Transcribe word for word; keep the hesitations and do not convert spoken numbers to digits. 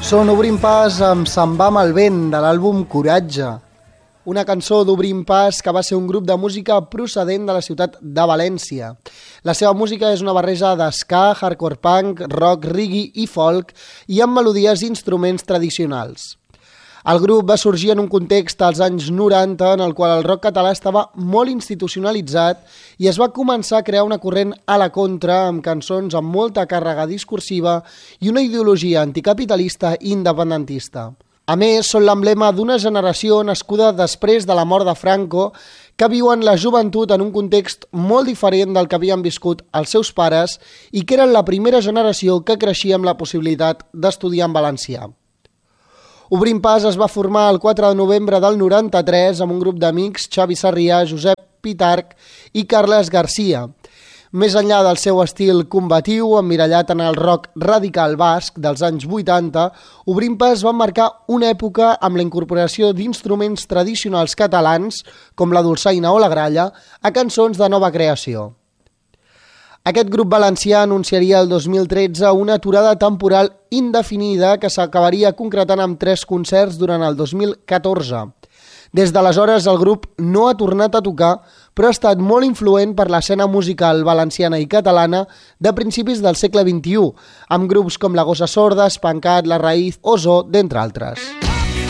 Són Obrim Pas amb Se'n va amb el vent, de l'àlbum Coratge. Una cançó d'Obrim Pas que va ser un grup de música procedent de la ciutat de València. La seva música és una barreja d'ska, hardcore punk, rock, reggae i folk i amb melodies i instruments tradicionals. El grup va sorgir en un context als anys noranta en el qual el rock català estava molt institucionalitzat i es va començar a crear una corrent a la contra amb cançons amb molta càrrega discursiva i una ideologia anticapitalista i independentista. A més, són l'emblema d'una generació nascuda després de la mort de Franco que viuen la joventut en un context molt diferent del que havien viscut els seus pares i que eren la primera generació que creixia amb la possibilitat d'estudiar en valencià. Obrim Pas es va formar el quatre de novembre del noranta-tres amb un grup d'amics, Xavi Sarrià, Josep Pitarch i Carles Garcia. Més enllà del seu estil combatiu, emmirallat en el rock radical basc dels anys vuitanta, Obrim Pas va marcar una època amb la incorporació d'instruments tradicionals catalans, com la dolçaina o la gralla, a cançons de nova creació. Aquest grup valencià anunciaria el dos mil tretze una aturada temporal indefinida que s'acabaria concretant amb tres concerts durant el dos mil catorze. Des d'aleshores el grup no ha tornat a tocar, però ha estat molt influent per l'escena musical valenciana i catalana de principis del segle vint-i-u, amb grups com La Gossa Sorda, Espancat, La Raïz o Zoo, d'entre altres.